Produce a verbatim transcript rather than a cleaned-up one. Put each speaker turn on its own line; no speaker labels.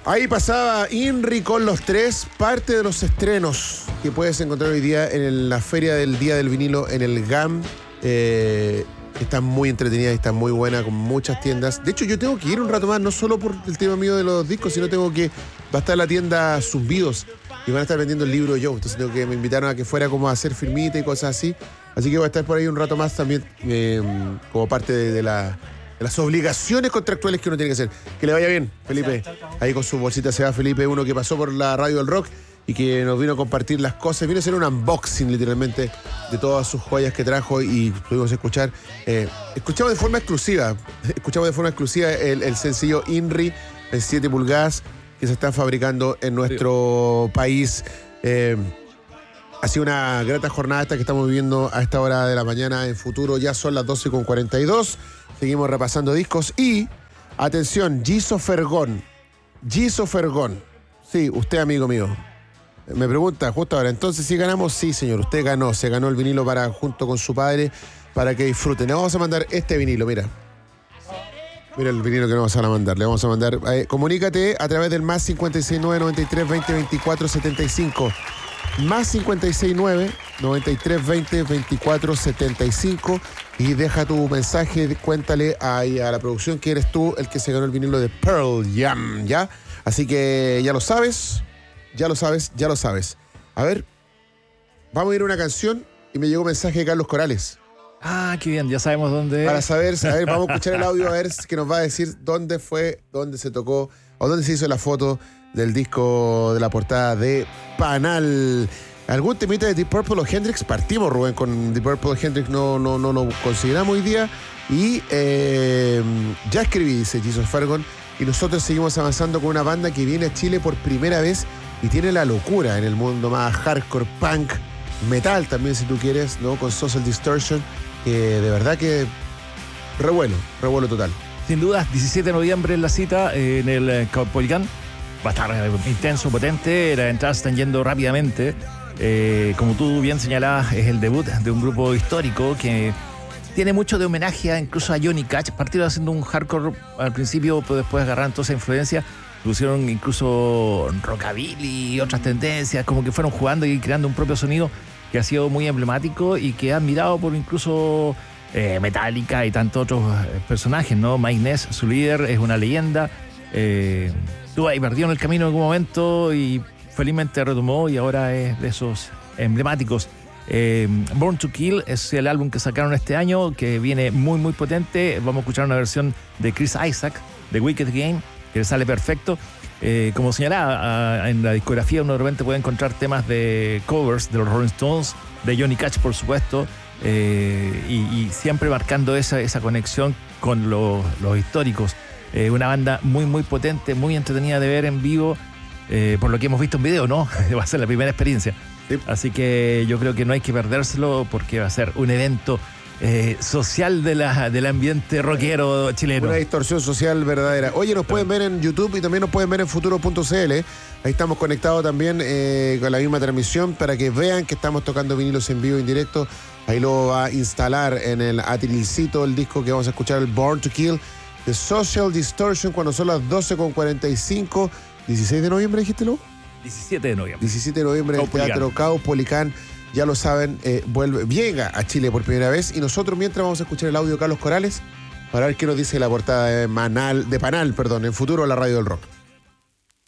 Ahí pasaba Inri con los tres, parte de los estrenos que puedes encontrar hoy día en la Feria del Día del Vinilo en el G A M. Eh, está muy entretenida y está muy buena, con muchas tiendas. De hecho, yo tengo que ir un rato más, no solo por el tema mío de los discos, sino tengo que... Va a estar la tienda Zumbidos y van a estar vendiendo el libro yo. Entonces tengo que me invitaron a que fuera como a hacer firmita y cosas así. Así que voy a estar por ahí un rato más también eh, como parte de, de la... de las obligaciones contractuales que uno tiene que hacer. Que le vaya bien, Felipe. Ahí con su bolsita se va Felipe, uno que pasó por la radio del rock y que nos vino a compartir las cosas. Vino a hacer un unboxing, literalmente, de todas sus joyas que trajo y pudimos escuchar. Eh, escuchamos de forma exclusiva, escuchamos de forma exclusiva el, el sencillo Inri en siete pulgadas que se están fabricando en nuestro país. Eh, Ha sido una grata jornada esta que estamos viviendo a esta hora de la mañana. En futuro ya son las doce con cuarenta y dos. Seguimos repasando discos y, atención, Giso Fergón. Giso Fergón. Sí, usted, amigo mío. Me pregunta justo ahora, entonces, ¿sí ganamos? Sí, señor, usted ganó. Se ganó el vinilo para junto con su padre para que disfruten. Le vamos a mandar este vinilo, mira. Mira el vinilo que nos vamos a mandar. Le vamos a mandar. Eh, comunícate a través del más cincuenta y seis nueve, noventa y tres, veinte, veinticuatro, setenta y cinco. Más cincuenta y seis nueve, noventa y tres, veinte, veinticuatro, setenta y cinco y deja tu mensaje, cuéntale a, a la producción que eres tú el que se ganó el vinilo de Pearl Jam, ¿ya? Así que ya lo sabes, ya lo sabes, ya lo sabes. A ver, vamos a ir a una canción y me llegó un mensaje de Carlos Corales.
Ah, qué bien, ya sabemos dónde.
Para saber, a ver, vamos a escuchar el audio a ver qué nos va a decir dónde fue, dónde se tocó o dónde se hizo la foto del disco de la portada de Panal. ¿Algún temita de Deep Purple o Hendrix? Partimos, Rubén, con Deep Purple o Hendrix, no, no, no lo consideramos hoy día. Y eh, ya escribí, dice Jesus Fergon, y nosotros seguimos avanzando con una banda que viene a Chile por primera vez y tiene la locura en el mundo más hardcore, punk, metal también, si tú quieres, ¿no? Con Social Distortion, que de verdad que revuelo, revuelo total.
Sin duda, diecisiete de noviembre en la cita eh, en el eh, Caupolicán. Va a estar eh, intenso, potente, las entradas están yendo rápidamente. Eh, como tú bien señalabas, es el debut de un grupo histórico que tiene mucho de homenaje a, incluso a Johnny Cash. Partieron haciendo un hardcore al principio, pero después agarraron toda esa influencia. Pusieron incluso rockabilly y otras tendencias, como que fueron jugando y creando un propio sonido que ha sido muy emblemático y que ha admirado por incluso eh, Metallica y tantos otros personajes, ¿no? Mike Ness, su líder, es una leyenda. Eh, Estuvo ahí perdido en el camino en algún momento y felizmente retomó y ahora es de esos emblemáticos. Eh, Born to Kill es el álbum que sacaron este año, que viene muy muy potente. Vamos a escuchar una versión de Chris Isaac, de Wicked Game, que sale perfecto. Eh, como señalaba, en la discografía uno de repente puede encontrar temas de covers de los Rolling Stones, de Johnny Cash por supuesto, eh, y, y siempre marcando esa, esa conexión con lo, los históricos. Eh, una banda muy muy potente, muy entretenida de ver en vivo, eh, por lo que hemos visto en video, ¿no? Va a ser la primera experiencia. Sí. Así que yo creo que no hay que perdérselo porque va a ser un evento eh, social de la, del ambiente rockero chileno.
Una distorsión social verdadera. Oye, nos pueden ver en YouTube y también nos pueden ver en futuro punto c l. Ahí estamos conectados también eh, con la misma transmisión para que vean que estamos tocando vinilos en vivo, en directo. Ahí lo va a instalar en el atilcito el disco que vamos a escuchar, el Born to Kill, de Social Distortion, cuando son las doce con cuarenta y cinco. dieciséis de noviembre, dijiste, ¿no?
diecisiete de noviembre.
diecisiete de noviembre en el Teatro Caupolicán. Ya lo saben, eh, vuelve, llega a Chile por primera vez. Y nosotros mientras vamos a escuchar el audio de Carlos Corales para ver qué nos dice la portada de, Manal, de Panal, perdón, en futuro la radio del rock.